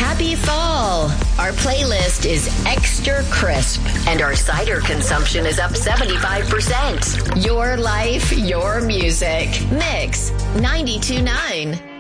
Happy fall! Our playlist is extra crisp, and our cider consumption is up 75%. Your life, your music. Mix 92.9.